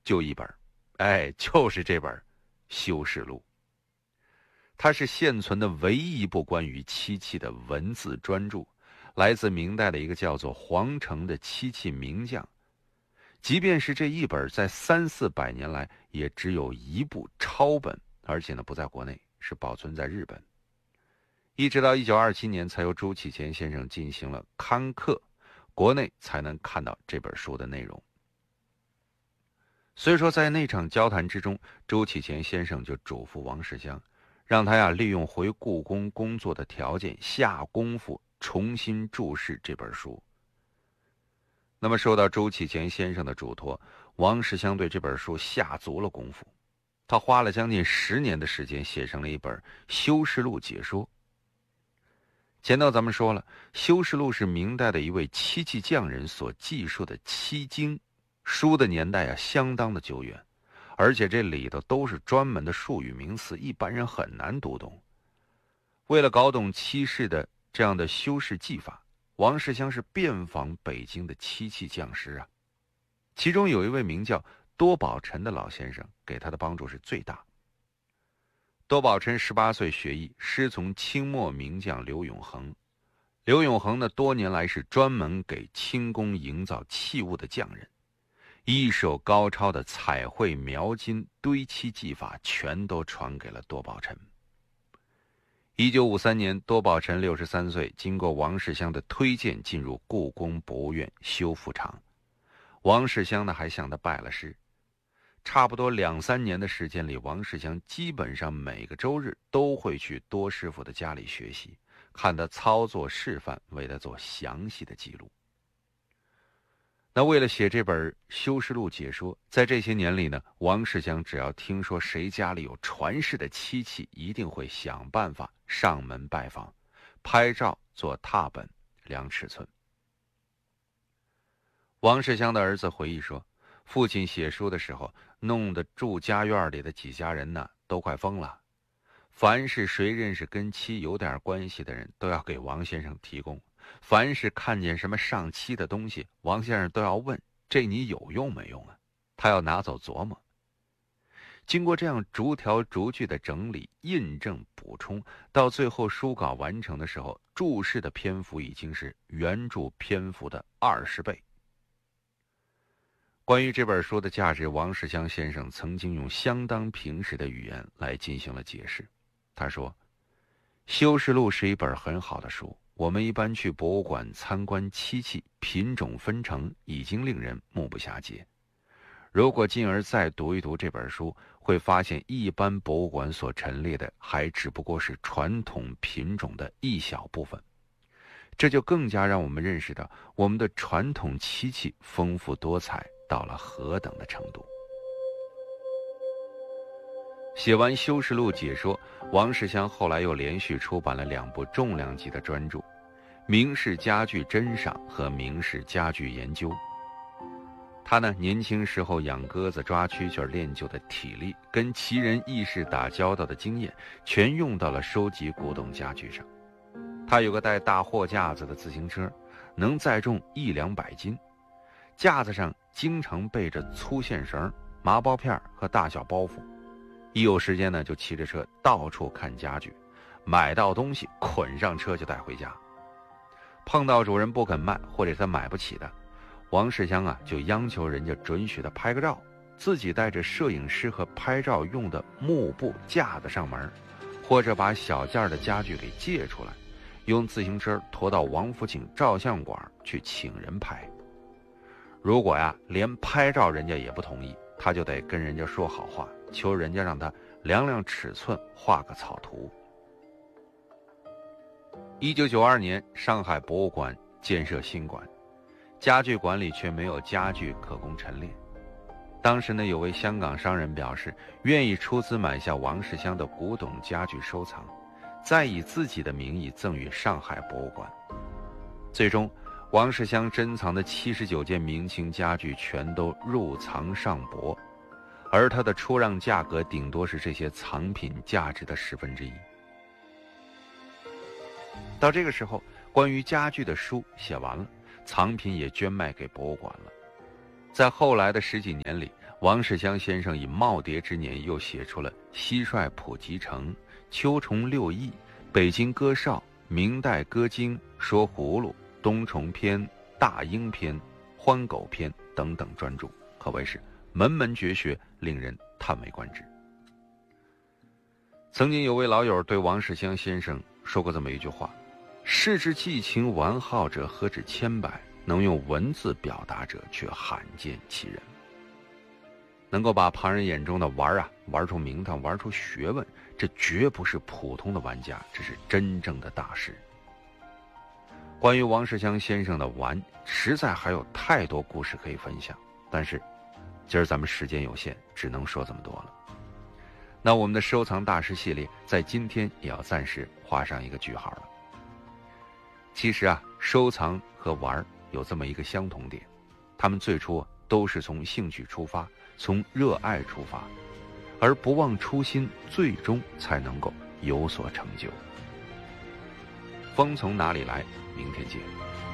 就一本，就是这本《修士录》。它是现存的唯一一部关于漆器的文字专著，来自明代的一个叫做黄成的漆器名匠。即便是这一本，在300-400年来也只有一部抄本，而且呢不在国内，是保存在日本。一直到1927年，才由周启乾先生进行了刊刻，国内才能看到这本书的内容。所以说，在那场交谈之中，周启乾先生就嘱咐王世襄，让他利用回故宫工作的条件，下功夫重新注释这本书。那么受到周启乾先生的嘱托，王世襄对这本书下足了功夫，他花了将近10年的时间，写成了一本《修士录解说》。前头咱们说了，《修士录》是明代的一位漆器匠人所记述的漆经，书的年代相当的久远，而且这里头都是专门的术语名词，一般人很难读懂。为了搞懂漆饰的这样的修饰技法，王世襄是遍访北京的漆器匠师啊。其中有一位名叫多宝臣的老先生，给他的帮助是最大。多宝臣18岁学艺，师从清末名匠刘永恒。刘永恒呢，多年来是专门给清宫营造器物的匠人，一手高超的彩绘描金堆漆技法全都传给了多宝臣。1953年，多宝臣63岁，经过王世襄的推荐，进入故宫博物院修复厂。王世襄呢，还向他拜了师。差不多2-3年的时间里，王世襄基本上每个周日都会去多师傅的家里学习，看他操作示范，为他做详细的记录。那为了写这本《修士录解说》，在这些年里呢，王世襄只要听说谁家里有传世的漆器，一定会想办法上门拜访，拍照做拓本，量尺寸。王世襄的儿子回忆说，父亲写书的时候，弄得住家院里的几家人呢都快疯了。凡是谁认识跟漆有点关系的人，都要给王先生提供。凡是看见什么上漆的东西，王先生都要问，这你有用没用啊？他要拿走琢磨。经过这样逐条逐句的整理、印证、补充，到最后书稿完成的时候，注释的篇幅已经是原著篇幅的20倍。关于这本书的价值，王世襄先生曾经用相当平实的语言来进行了解释。他说，《修士录》是一本很好的书，我们一般去博物馆参观漆器，品种纷呈，已经令人目不暇接。如果进而再读一读这本书，会发现一般博物馆所陈列的还只不过是传统品种的一小部分。这就更加让我们认识到我们的传统漆器丰富多彩到了何等的程度。写完《修士录》解说，王世襄后来又连续出版了2部重量级的专著，《明式家具珍赏》和《明式家具研究》。他呢，年轻时候养鸽子、抓蛐蛐、练就的体力，跟奇人异士打交道的经验，全用到了收集古董家具上。他有个带大货架子的自行车，能载重100-200斤，架子上经常备着粗线绳、麻包片和大小包袱。一有时间呢，就骑着车到处看家具，买到东西捆上车就带回家。碰到主人不肯卖或者他买不起的，王世襄就央求人家准许他拍个照，自己带着摄影师和拍照用的幕布架子上门，或者把小件的家具给借出来，用自行车驮到王府井照相馆去请人拍。如果连拍照人家也不同意，他就得跟人家说好话，求人家让他量量尺寸，画个草图。1992年，上海博物馆建设新馆，家具馆里却没有家具可供陈列。当时呢，有位香港商人表示愿意出资买下王世襄的古董家具收藏，再以自己的名义赠予上海博物馆。最终，王世襄珍藏的79件明清家具全都入藏上博，而他的出让价格顶多是这些藏品价值的1/10。到这个时候，关于家具的书写完了，藏品也捐卖给博物馆了。在后来的10几年里， 王世襄先生以耄耋之年又写出了蟋蟀普集成、秋虫六义、北京歌哨、明代歌经、说葫芦、冬虫篇、大鹰篇、欢狗篇等等专著，可谓是门门绝学，令人叹为观止。曾经有位老友对王世襄先生说过这么一句话：世之寄情玩好者何止千百，能用文字表达者却罕见其人。能够把旁人眼中的玩出名堂，玩出学问，这绝不是普通的玩家，这是真正的大师。关于王世襄先生的玩，实在还有太多故事可以分享，但是今儿咱们时间有限，只能说这么多了。那我们的收藏大师系列在今天也要暂时画上一个句号了。其实收藏和玩有这么一个相同点，他们最初都是从兴趣出发，从热爱出发，而不忘初心，最终才能够有所成就。风从哪里来？明天见。